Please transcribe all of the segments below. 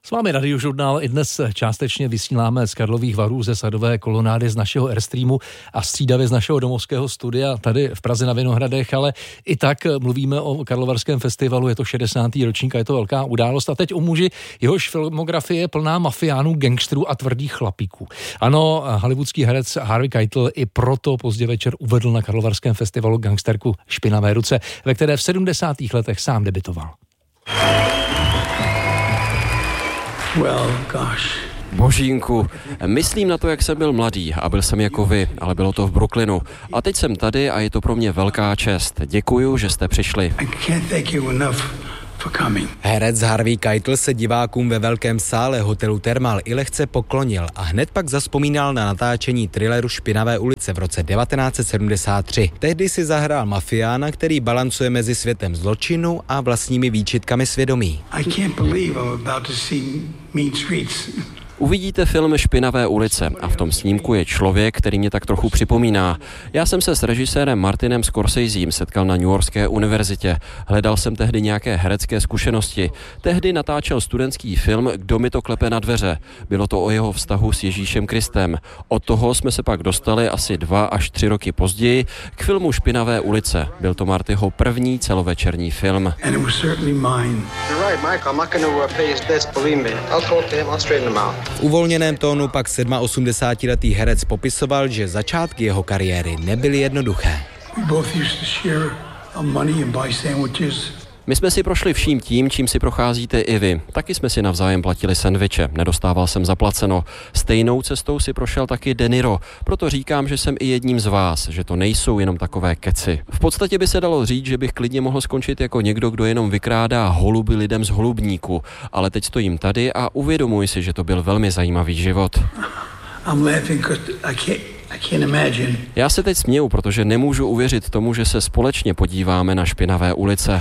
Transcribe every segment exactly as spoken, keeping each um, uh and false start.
S vámi Radiožurnál. I dnes částečně vysíláme z Karlových Varů ze sadové kolonády z našeho Airstreamu a střídavě z našeho domovského studia tady v Praze na Vinohradech, ale i tak mluvíme o Karlovarském festivalu, je to šedesátý ročník a je to velká událost. A teď o muži, jehož filmografie je plná mafiánů, gangsterů a tvrdých chlapíků. Ano, hollywoodský herec Harvey Keitel i proto pozdě večer uvedl na Karlovarském festivalu gangsterku Špinavé ruce, ve které v sedmdesátých letech sám debitoval. Well, gosh. Božínku, myslím na to, jak jsem byl mladý a byl jsem jako vy, ale bylo to v Brooklynu. A teď jsem tady a je to pro mě velká čest. Děkuju, že jste přišli. I can't thank you enough for coming. Herec Harvey Keitel se divákům ve velkém sále hotelu Thermal i lehce poklonil a hned pak zazpomínal na natáčení thrilleru Špinavé ulice v roce devatenáct set sedmdesát tři. Tehdy si zahrál mafiána, který balancuje mezi světem zločinu a vlastními výčitkami svědomí. I can't believe I'm about to see Mean Streets. Uvidíte film Špinavé ulice a v tom snímku je člověk, který mě tak trochu připomíná. Já jsem se s režisérem Martinem Scorseseem setkal na New Yorkské univerzitě. Hledal jsem tehdy nějaké herecké zkušenosti. Tehdy natáčel studentský film Kdo mi to klepe na dveře. Bylo to o jeho vztahu s Ježíšem Kristem. Od toho jsme se pak dostali asi dva až tři roky později k filmu Špinavé ulice. Byl to Martyho první celovečerní film. And it was certainly mine. You're right, Mike. I'm not going to pay his debts, believe me. I'll talk to him, I'll straighten him out. V uvolněném tónu pak osmdesátisedmiletý herec popisoval, že začátky jeho kariéry nebyly jednoduché. We both used to share our money and buy sandwiches. My jsme si prošli vším tím, čím si procházíte i vy. Taky jsme si navzájem platili sendviče, nedostával jsem zaplaceno. Stejnou cestou si prošel taky De Niro, proto říkám, že jsem i jedním z vás, že to nejsou jenom takové keci. V podstatě by se dalo říct, že bych klidně mohl skončit jako někdo, kdo jenom vykrádá holuby lidem z holubníku, ale teď stojím tady a uvědomuji si, že to byl velmi zajímavý život. I'm laughing 'cause I can't I can't imagine. Já se teď směju, protože nemůžu uvěřit tomu, že se společně podíváme na Špinavé ulice.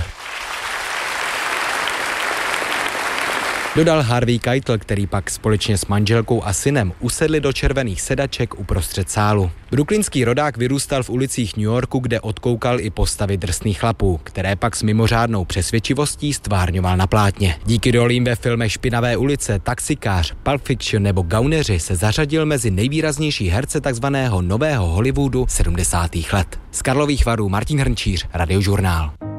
Dodal Harvey Keitel, který pak společně s manželkou a synem usedli do červených sedaček uprostřed sálu. Brooklynský rodák vyrůstal v ulicích New Yorku, kde odkoukal i postavy drsných chlapů, které pak s mimořádnou přesvědčivostí stvárňoval na plátně. Díky rolím ve filmech Špinavé ulice, Taxikář, Pulp Fiction nebo Gauneři se zařadil mezi nejvýraznější herce takzvaného nového Hollywoodu sedmdesátých let. Z Karlových Varů Martin Hrnčíř, Radiožurnál.